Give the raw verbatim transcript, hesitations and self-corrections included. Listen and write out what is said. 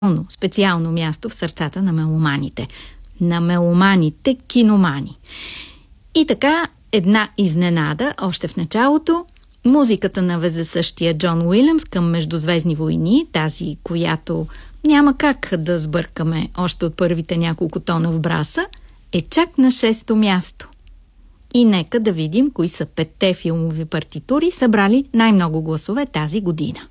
специално място в сърцата на меломаните. На меломаните киномани. И така, една изненада още в началото. Музиката на вездесъщия Джон Уилямс към Междузвездни войни, тази, която няма как да сбъркаме още от първите няколко тона в браса, е чак на шесто място. И нека да видим кои са петте филмови партитури, събрали най-много гласове тази година.